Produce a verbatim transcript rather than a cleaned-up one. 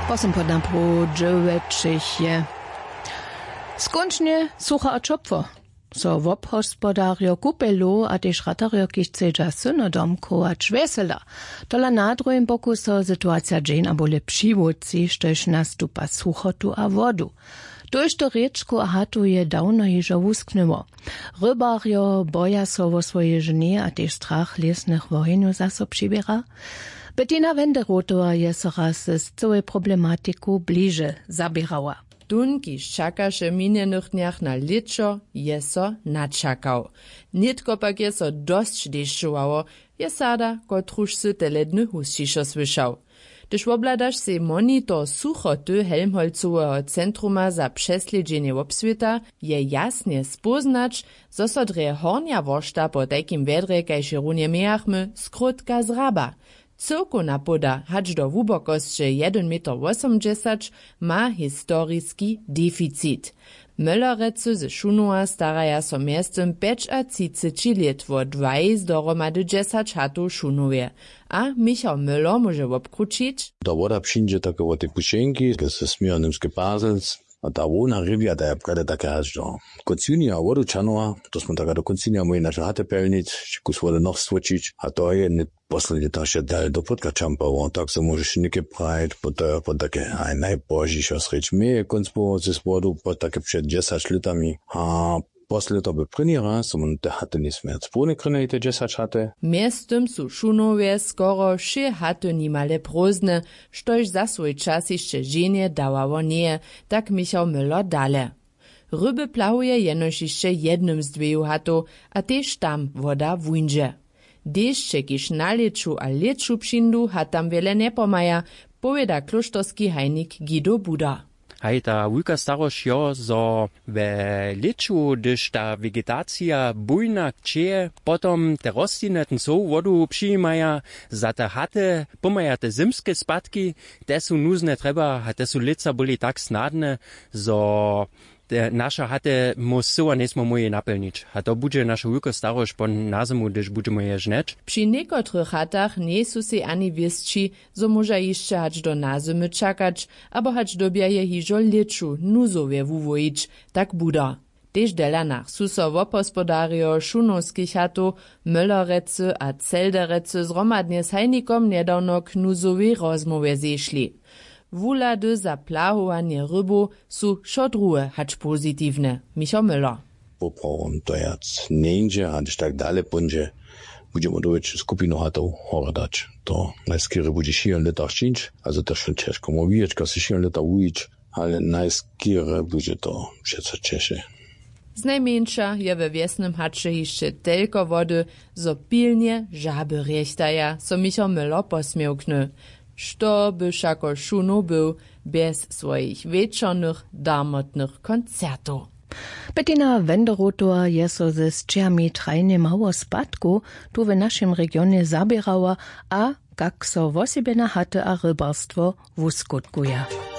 Osem podam po dziewięćich je. Skończnie sucha a czopwo. So wobhospodario kupelu a też ratario kichceja synodom kołacz wesela. Tola na drugim boku so sytuacja dzień abo lepšiwóci, štož nastupa suchotu a wodu. Tuž to rečku a hatu je dawno hižo wusknyło. Rybario boja so wo swoje żnie a też strach lesnych wojnu zaso přibiera. Bettina Wenderotor je so raz z całej problematiku bliže zabierała. Tun, kiž čakaše minjenych dniach na leczo, je so načakał. Nitko pak je so dosć dešćowało, je sada, kotruž sy teledny husčišo słyšał. Gdyż obladaš se monitor suchoty Helmholtzowego Centruma za přesledźenie obswita, je jasnie spoznać, zo so dre hornja wošta po takim wedre, kajže runie mejachmy, skrótka zraba. Cyrkuna poda, hacz do wubokosće jeden meter osiemdziesiąt, ma historiski deficit. Möllerece ze Šunova staraja so miestem peć a třicet let wo dwadzieścia dohromady dziesięć hatów Šunowie. A Michał Müller może obkručić? Da voda přińdzie takie o te pušenki, ze smirnymske Basels, a ta wona rivia da je prede take hač do koncunija vodu čanova, to smo taka do koncunija moji naše hate pelnic, či kus vode noch svočić, a to je ne poslednje ta še dal do podka čampavo, tak se možeš nike prajt, po to je po take, aj najbožišo sreč meje koncpo ze vodu, po take před dziesięć litami, a posle to by první raz, som te hate nisme spolne krne te dziesięć hate. Miestem su Šunowie skoro wszy hate nimale prózdne, štož za svoj čas jeszcze ženje dawało nie, tak Michał Müller dale. Ryby plahuje jenož jeszcze jednym z dveju hatów, a tež tam woda wunže. Dešće, kiž na leczu a leczu přindu, hat tam wiele nie pomaja, powieda kloštorski hajnik Guido Buda. Hej, ta wulka starość jo, zo we leczu, gdyż ta vegetacja bujna kcieje, potom te rostline ten so wodu přijímaja, za te hate pomaja te zimske spadki, te su nuzne treba, a te su lica boli tak snadne, zo te nasza hate musyła nesmo moje napełnić. A to bude nasza wulka starość po na zimu, gdyż budeme je żneć. Przy niekotrych hatach nie su se ani wiesci, zo może jeszcze hać do nazimy czakać, abo hać dobieje hižo leczu nuzowie wuwojić, tak buda. Tež delanach su so wobhospodario šunowskich hatów, Möllerece a Zelderece zromadnie z hajnikom niedawno k nuzowej rozmowie zešli. Wulady za plahowanie rybu su šodruhe hać pozitywne. Michał Müller. Poprawom to jac neńdzie, a gdyż tak dalej będzie, budeme dowiedzieć skupinu hatów horadać. To najskiery będzie siedem liter szczyć, also też schon ciężko mówić, kad se siedem liter ujić, ale najskiery będzie to przecież cieszy. Z najmniejsza je we wiesnym hacze jeszcze tylko wody, zo pilnie żaby rechtaja, so Michał Müller posmiałkny. Što by šako Šunov był bez swoich wieczornych, darmotnych koncertów. Bettina Wenderotor je so ze sčermi trajne mało spadku tu w naszym regionie zabierała, a kak so wosebie na hate a rybarstwo wuskutkuje.